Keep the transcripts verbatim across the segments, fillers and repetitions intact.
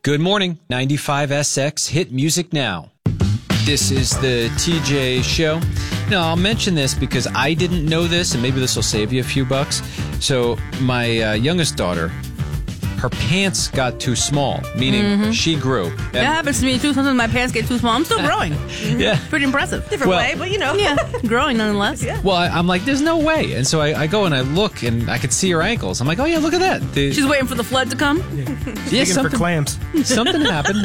Good morning, ninety-five S X Hit Music Now. This is the T J Show. Now, I'll mention this because I didn't know this, and maybe this will save you a few bucks. So, my uh, youngest daughter, her pants got too small, meaning mm-hmm. she grew. And that happens to me, too. Sometimes my pants get too small. I'm still growing. Yeah. Pretty impressive. Different well, way, but you know. Yeah, growing nonetheless. Yeah. Well, I, I'm like, there's no way. And so I, I go and I look, and I could see her ankles. I'm like, oh, yeah, look at that. The, She's waiting for the flood to come? Yeah, yeah something, for clams. Something happened.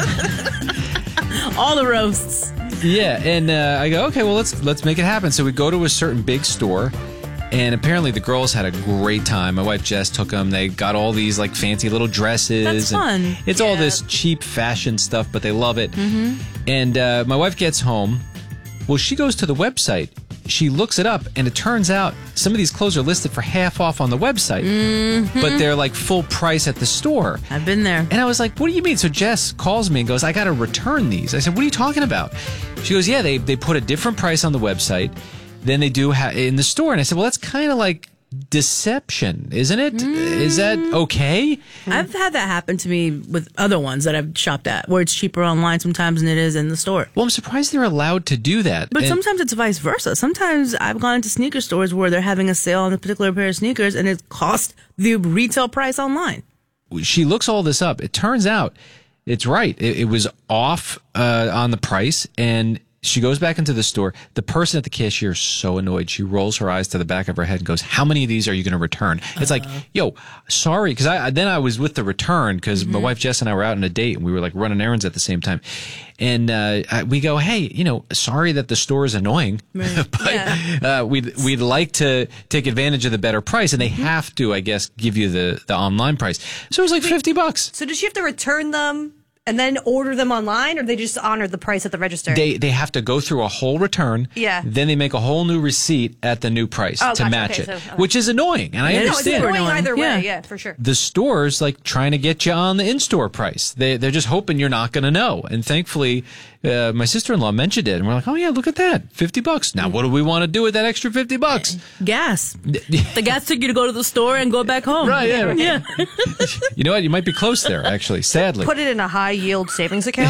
All the roasts. Yeah, and uh, I go, okay, well, let's let's make it happen. So we go to a certain big store, and apparently the girls had a great time. My wife Jess took them. They got all these like fancy little dresses. That's and fun. It's Yeah. all this cheap fashion stuff, but they love it. Mm-hmm. And uh, my wife gets home. Well, she goes to the website. She looks it up, and it turns out some of these clothes are listed for half off on the website, mm-hmm. but they're like full price at the store. I've been there. And I was like, what do you mean? So Jess calls me and goes, I got to return these. I said, what are you talking about? She goes, yeah, they, they put a different price on the website than they do ha- in the store. And I said, well, that's kind of like deception, isn't it? Mm. Is that okay? I've had that happen to me with other ones that I've shopped at, where it's cheaper online sometimes than it is in the store. Well, I'm surprised they're allowed to do that. But and sometimes it's vice versa. Sometimes I've gone into sneaker stores where they're having a sale on a particular pair of sneakers, and it costs the retail price online. She looks all this up. It turns out it's right. It, it was off uh, on the price, and she goes back into the store. The person at the cashier is so annoyed. She rolls her eyes to the back of her head and goes, how many of these are you going to return? It's uh, like, yo, sorry. Because I then I was with the return because mm-hmm. my wife Jess and I were out on a date, and we were like running errands at the same time. And uh, we go, hey, you know, sorry that the store is annoying, right. but yeah. uh, we'd, we'd like to take advantage of the better price. And they mm-hmm. have to, I guess, give you the, the online price. So it was like Wait, fifty bucks. So does she have to return them and then order them online, or they just honor the price at the register? They they have to go through a whole return. Yeah. Then they make a whole new receipt at the new price oh, to gotcha. match okay, it, so, okay. which is annoying. And I yeah, understand. No, it's annoying either way. Yeah. Yeah, for sure. The store's like trying to get you on the in-store price. They, they're just hoping you're not going to know. And thankfully, uh, my sister-in-law mentioned it. And we're like, oh, yeah, look at that. fifty bucks. Now, what do we want to do with that extra fifty bucks? Gas. The gas ticket to go to the store and go back home. Right, yeah. yeah. You know what? You might be close there, actually, sadly. Put it in a high-yield savings account.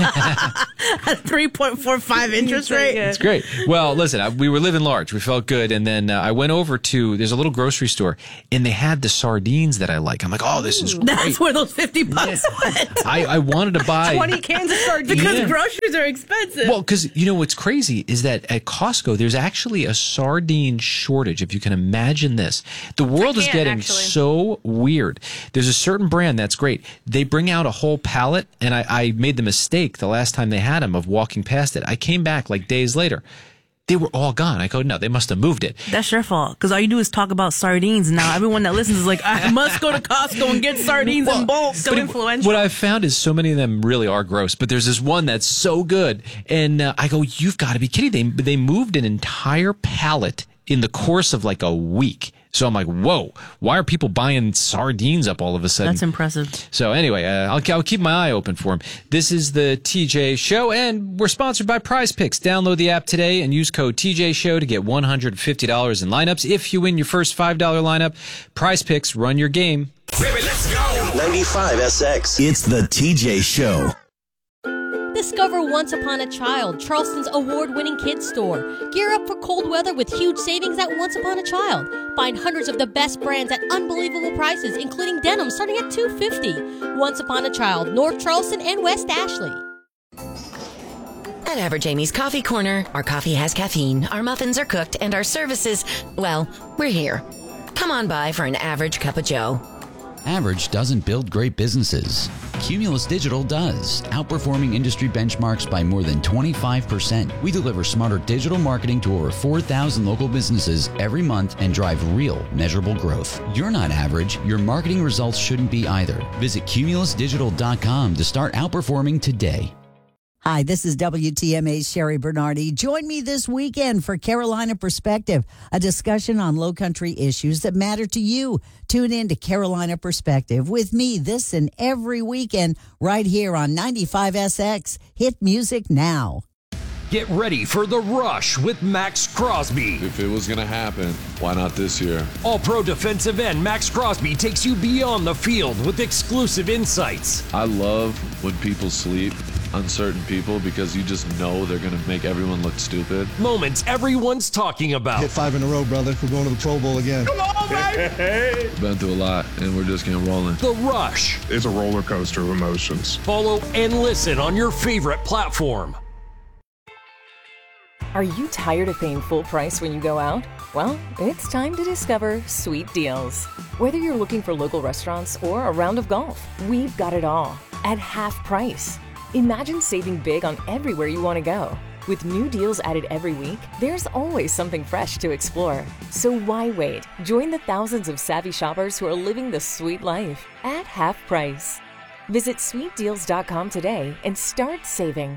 At three point four five interest rate. It's great. Well, listen, I, we were living large. We felt good. And then uh, I went over to, there's a little grocery store, and they had the sardines that I like. I'm like, oh, this is great. That's where those fifty bucks went. I, I wanted to buy twenty cans of sardines. Because Yeah. groceries are expensive. Well, because you know what's crazy is that at Costco, there's actually a sardine shortage, if you can imagine this. The world is can't, getting actually. so weird. There's a certain brand that's great. They bring out a whole pallet, and I, I made the mistake the last time they had them of walking past it. I came back like days later. They were all gone. I go, no, they must have moved it. That's your fault. Because all you do is talk about sardines. Now everyone that listens is like, I must go to Costco and get sardines Well, in bulk. So But it- influential. What I've found is so many of them really are gross, but there's this one that's so good. And uh, I go, you've got to be kidding. They, they moved an entire pallet in the course of like a week. So I'm like, whoa, why are people buying sardines up all of a sudden? That's impressive. So anyway, uh, I'll, I'll keep my eye open for them. This is the T J Show, and we're sponsored by Prize Picks. Download the app today and use code T J Show to get one hundred fifty dollars in lineups. If you win your first five dollars lineup, Prize Picks, run your game. Baby, let's go. ninety-five S X. It's the T J Show. Discover Once Upon a Child, Charleston's award-winning kids store. Gear up for cold weather with huge savings at Once Upon a Child. Find hundreds of the best brands at unbelievable prices, including denim starting at two hundred fifty dollars. Once Upon a Child, North Charleston and West Ashley. At Average Amy's Coffee Corner, our coffee has caffeine, our muffins are cooked, and our services, well, we're here. Come on by for an average cup of joe. Average doesn't build great businesses. Cumulus Digital does, outperforming industry benchmarks by more than twenty-five percent. We deliver smarter digital marketing to over four thousand local businesses every month and drive real, measurable growth. You're not average. Your marketing results shouldn't be either. Visit cumulus digital dot com to start outperforming today. Hi, this is W T M A's Sherry Bernardi. Join me this weekend for Carolina Perspective, a discussion on low country issues that matter to you. Tune in to Carolina Perspective with me this and every weekend right here on ninety-five S X. Hit music now. Get ready for The Rush with Max Crosby. If it was going to happen, why not this year? All-Pro defensive end Max Crosby takes you beyond the field with exclusive insights. I love when people sleep on certain people because you just know they're going to make everyone look stupid. Moments everyone's talking about. Hit five in a row, brother. We're going to the Pro Bowl again. Come on, baby! Been through a lot, and we're just getting rolling. The Rush. It's a roller coaster of emotions. Follow and listen on your favorite platform. Are you tired of paying full price when you go out? Well, it's time to discover Sweet Deals. Whether you're looking for local restaurants or a round of golf, we've got it all at half price. Imagine saving big on everywhere you want to go. With new deals added every week, there's always something fresh to explore. So why wait? Join the thousands of savvy shoppers who are living the sweet life at half price. Visit sweet deals dot com today and start saving.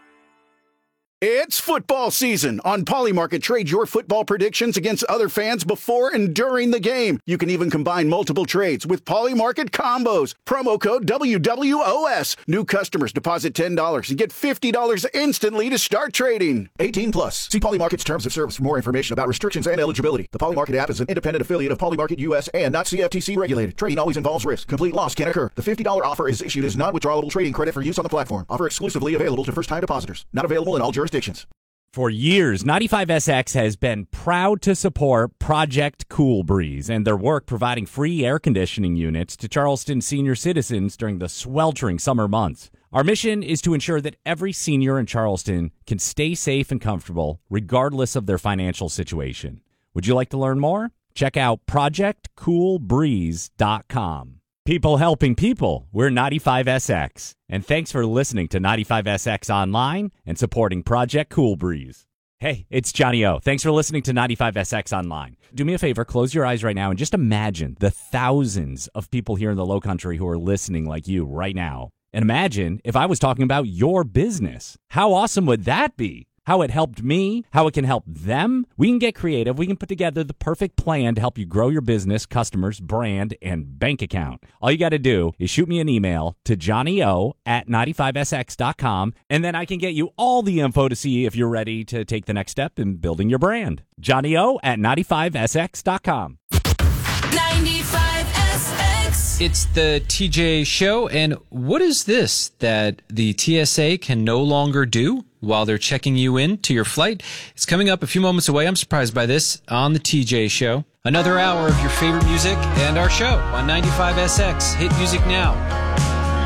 It's football season. On Polymarket, trade your football predictions against other fans before and during the game. You can even combine multiple trades with Polymarket combos. Promo code W W O S. New customers deposit ten dollars and get fifty dollars instantly to start trading. eighteen plus. See Polymarket's terms of service for more information about restrictions and eligibility. The Polymarket app is an independent affiliate of Polymarket U S and not C F T C regulated. Trading always involves risk. Complete loss can occur. The fifty dollars offer is issued as non-withdrawable trading credit for use on the platform. Offer exclusively available to first-time depositors. Not available in all jurisdictions. For years, ninety-five S X has been proud to support Project Cool Breeze and their work providing free air conditioning units to Charleston senior citizens during the sweltering summer months. Our mission is to ensure that every senior in Charleston can stay safe and comfortable regardless of their financial situation. Would you like to learn more? Check out project cool breeze dot com. People helping people, we're ninety-five S X. And thanks for listening to ninety-five S X Online and supporting Project Cool Breeze. Hey, it's Johnny O. Thanks for listening to ninety-five S X Online. Do me a favor, close your eyes right now and just imagine the thousands of people here in the Low Country who are listening like you right now. And imagine if I was talking about your business. How awesome would that be? How it helped me, how it can help them. We can get creative. We can put together the perfect plan to help you grow your business, customers, brand, and bank account. All you got to do is shoot me an email to johnny-o at ninety-five S X dot com, and then I can get you all the info to see if you're ready to take the next step in building your brand. johnny-o at ninety-five S X dot com. ninety-five S X. It's the T J Show, and what is this that the T S A can no longer do while they're checking you in to your flight? It's coming up a few moments away. I'm surprised by this on the T J Show. Another hour of your favorite music and our show on ninety-five S X. Hit music now.